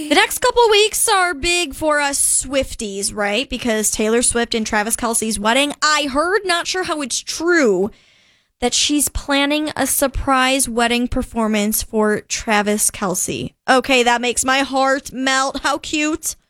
The next couple weeks are big for us Swifties, right? Because Taylor Swift and Travis Kelce's wedding, I heard, not sure how it's true, that she's planning a surprise wedding performance for Travis Kelce. Okay, that makes my heart melt. How cute.